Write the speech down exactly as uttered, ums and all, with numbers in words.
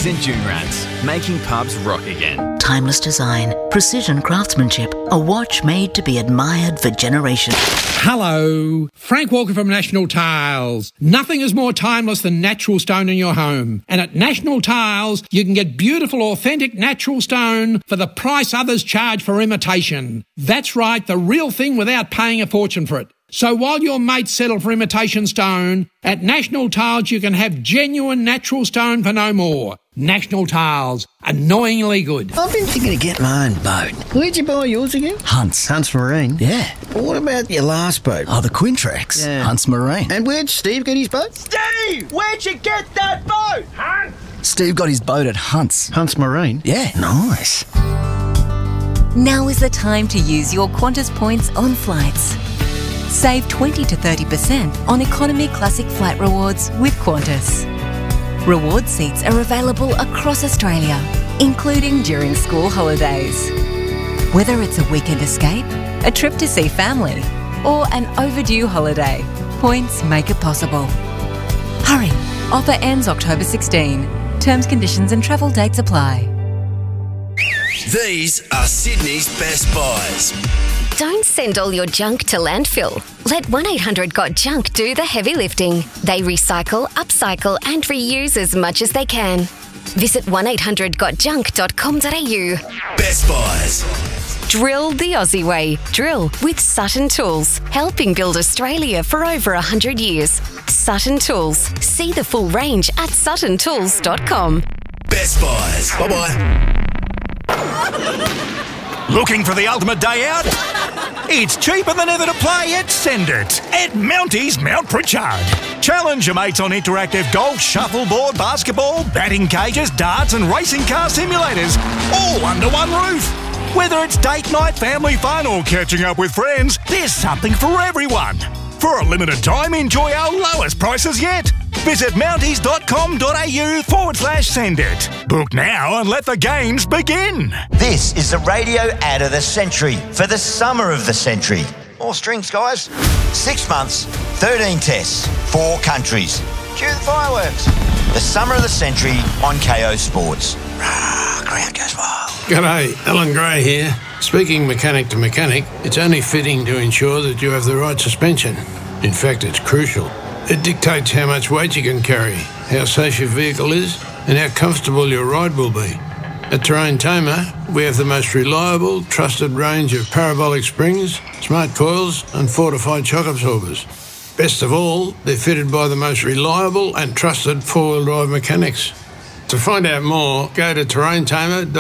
Doomies and Joonrats, making pubs rock again. Timeless design, precision craftsmanship, a watch made to be admired for generations. Hello, Frank Walker from National Tiles. Nothing is more timeless than natural stone in your home. And at National Tiles, you can get beautiful, authentic natural stone for the price others charge for imitation. That's right, the real thing without paying a fortune for it. So while your mates settle for imitation stone, at National Tiles you can have genuine natural stone for no more. National Tiles, annoyingly good. I've been thinking of getting my own boat. Where'd you buy yours again? Hunts. Hunts Marine? Yeah. Well, what about your last boat? Oh, the Quintrex. Yeah. Hunts Marine. And where'd Steve get his boat? Steve! Where'd you get that boat? Hunt? Steve got his boat at Hunts. Hunts Marine? Yeah. Nice. Now is the time to use your Qantas points on flights. Save twenty to thirty percent on economy classic flight rewards with Qantas. Reward seats are available across Australia, including during school holidays. Whether it's a weekend escape, a trip to see family, or an overdue holiday, points make it possible. Hurry! Offer ends October sixteenth. Terms, conditions and travel dates apply. These are Sydney's best buys. Don't send all your junk to landfill. Let one eight hundred got junk do the heavy lifting. They recycle, upcycle and reuse as much as they can. Visit one eight hundred got junk dot com dot a u. Best buys. Drill the Aussie way. Drill with Sutton Tools. Helping build Australia for over one hundred years. Sutton Tools. See the full range at sutton tools dot com. Best buys. Bye-bye. Looking for the ultimate day out? It's cheaper than ever to play at Send It at Mounties Mount Pritchard. Challenge your mates on interactive golf, shuffleboard, basketball, batting cages, darts and racing car simulators, all under one roof. Whether it's date night, family fun or catching up with friends, there's something for everyone. For a limited time, enjoy our lowest prices yet. Visit mounties dot com dot a u forward slash send it. Book now and let the games begin. This is the radio ad of the century for the summer of the century. More strings, guys. Six months, thirteen tests, four countries. Cue the fireworks. The summer of the century on K O Sports. Rah, crowd goes wild. G'day, Alan Gray here. Speaking mechanic to mechanic, it's only fitting to ensure that you have the right suspension. In fact, it's crucial. It dictates how much weight you can carry, how safe your vehicle is, and how comfortable your ride will be. At Terrain Tamer, we have the most reliable, trusted range of parabolic springs, smart coils, and fortified shock absorbers. Best of all, they're fitted by the most reliable and trusted four-wheel drive mechanics. To find out more, go to terrain tamer dot com.